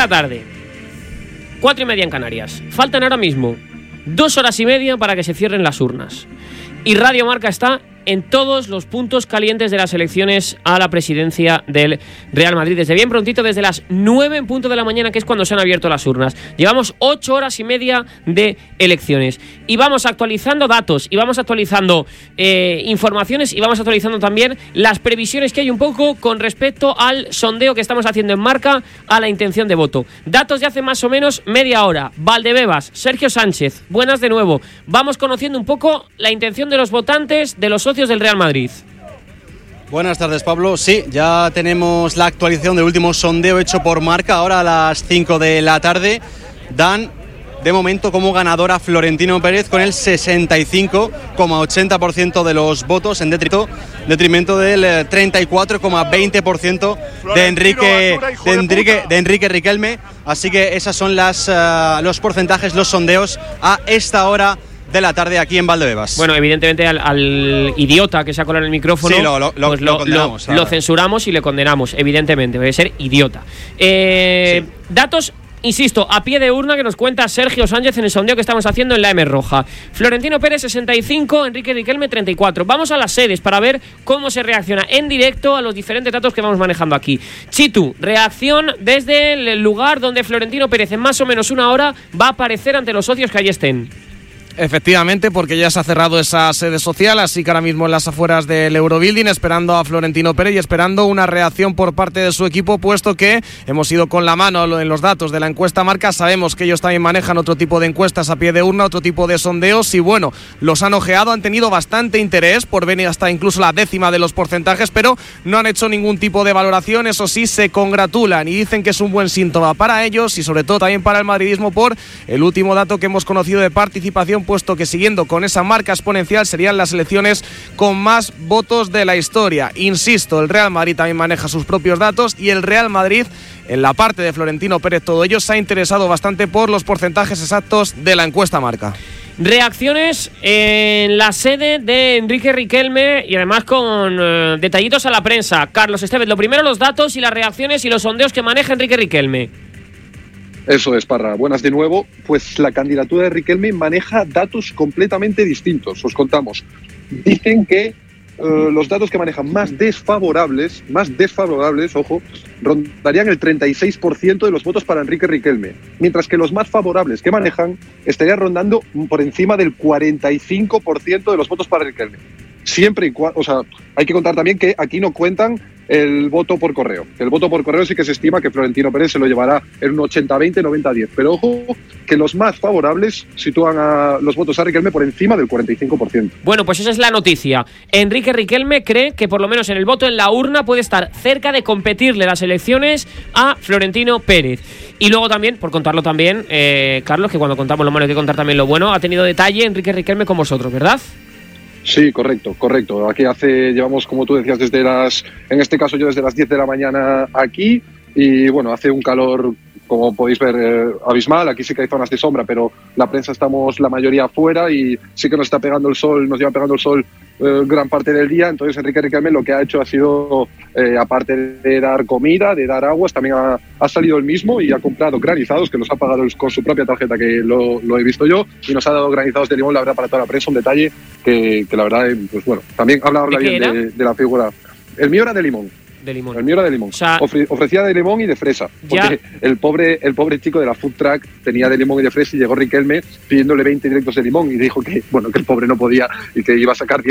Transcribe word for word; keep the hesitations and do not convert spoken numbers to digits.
la tarde, cuatro y media en Canarias. Faltan ahora mismo dos horas y media para que se cierren las urnas. Y Radio Marca está en todos los puntos calientes de las elecciones a la presidencia del Real Madrid. Desde bien prontito, desde las nueve en punto de la mañana, que es cuando se han abierto las urnas. Llevamos ocho horas y media de elecciones. Y vamos actualizando datos, y vamos actualizando eh, informaciones, y vamos actualizando también las previsiones que hay un poco con respecto al sondeo que estamos haciendo en Marca a la intención de voto. Datos de hace más o menos media hora. Valdebebas, Sergio Sánchez, buenas de nuevo. Vamos conociendo un poco la intención de los votantes, de los socios del Real Madrid. Buenas tardes, Pablo. Sí, ya tenemos la actualización del último sondeo hecho por Marca, ahora a las cinco de la tarde. Dan de momento como ganadora Florentino Pérez con el sesenta y cinco coma ochenta por ciento de los votos, en detrimento, detrimento del treinta y cuatro coma veinte por ciento de Enrique, de, Enrique, de Enrique Riquelme. Así que esas son las, uh, los porcentajes, los sondeos a esta hora de la tarde aquí en Valdebebas. Bueno, evidentemente al, al idiota que se ha colado en el micrófono, sí, lo, lo, pues lo, lo, condenamos, lo, lo censuramos y le condenamos, evidentemente, debe ser idiota. Eh, sí. Datos, insisto, a pie de urna que nos cuenta Sergio Sánchez en el sondeo que estamos haciendo en la M Roja. Florentino Pérez sesenta y cinco, Enrique Riquelme treinta y cuatro. Vamos a las sedes para ver cómo se reacciona en directo a los diferentes datos que vamos manejando aquí. Chitu, reacción desde el lugar donde Florentino Pérez en más o menos una hora va a aparecer ante los socios que allí estén. Efectivamente, porque ya se ha cerrado esa sede social, así que ahora mismo en las afueras del Eurobuilding, esperando a Florentino Pérez y esperando una reacción por parte de su equipo, puesto que hemos ido con la mano en los datos de la encuesta Marca. Sabemos que ellos también manejan otro tipo de encuestas a pie de urna, otro tipo de sondeos, y bueno, los han ojeado, han tenido bastante interés por venir hasta incluso la décima de los porcentajes, pero no han hecho ningún tipo de valoración. Eso sí, se congratulan y dicen que es un buen síntoma para ellos y sobre todo también para el madridismo por el último dato que hemos conocido de participación, puesto que siguiendo con esa marca exponencial serían las elecciones con más votos de la historia. Insisto, el Real Madrid también maneja sus propios datos y el Real Madrid, en la parte de Florentino Pérez, todo ello se ha interesado bastante por los porcentajes exactos de la encuesta Marca. Reacciones en la sede de Enrique Riquelme y además con eh, detallitos a la prensa. Carlos Estevez, lo primero los datos y las reacciones y los sondeos que maneja Enrique Riquelme. Eso es, Parra. Buenas de nuevo. Pues la candidatura de Riquelme maneja datos completamente distintos. Os contamos. Dicen que uh, los datos que manejan más desfavorables, más desfavorables, ojo, rondarían el treinta y seis por ciento de los votos para Enrique Riquelme, mientras que los más favorables que manejan estarían rondando por encima del cuarenta y cinco por ciento de los votos para Riquelme. Siempre y cuando, o sea, hay que contar también que aquí no cuentan el voto por correo. El voto por correo sí que se estima que Florentino Pérez se lo llevará en un ochenta veinte, noventa diez. Pero ojo, que los más favorables sitúan a los votos a Riquelme por encima del cuarenta y cinco por ciento. Bueno, pues esa es la noticia. Enrique Riquelme cree que por lo menos en el voto en la urna puede estar cerca de competirle las elecciones a Florentino Pérez. Y luego también, por contarlo también, eh, Carlos, que cuando contamos lo malo hay que contar también lo bueno, ha tenido detalle Enrique Riquelme con vosotros, ¿verdad? Sí, correcto, correcto. Aquí hace, llevamos, como tú decías, desde las, en este caso yo desde las diez de la mañana aquí, y bueno, hace un calor, como podéis ver, eh, abismal. Aquí sí que hay zonas de sombra, pero la prensa estamos la mayoría afuera y sí que nos está pegando el sol, nos lleva pegando el sol eh, gran parte del día. Entonces Enrique Riquelme lo que ha hecho ha sido, eh, aparte de dar comida, de dar aguas, también ha, ha salido él mismo y ha comprado granizados, que los ha pagado con su propia tarjeta, que lo, lo he visto yo, y nos ha dado granizados de limón, la verdad, para toda la prensa, un detalle que, que la verdad, pues bueno, también habla, habla bien de, de la figura. El mío era de limón. De limón. El mío era de limón. O sea, Ofre, ofrecía de limón y de fresa. Porque ya. el pobre el pobre chico de la food truck tenía de limón y de fresa y llegó Riquelme pidiéndole veinte directos de limón y dijo que, bueno, que el pobre no podía y que iba a sacar diez